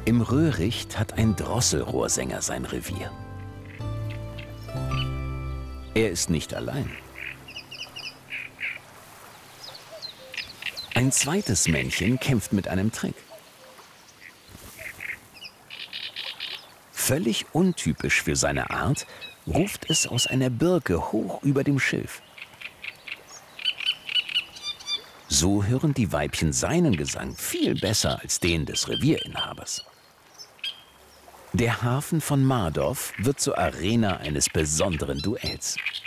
Im Röhricht hat ein Drosselrohrsänger sein Revier. Er ist nicht allein. Ein zweites Männchen kämpft mit einem Trick. Völlig untypisch für seine Art ruft es aus einer Birke hoch über dem Schilf. So hören die Weibchen seinen Gesang viel besser als den des Revierinhabers. Der Hafen von Mardorf wird zur Arena eines besonderen Duells.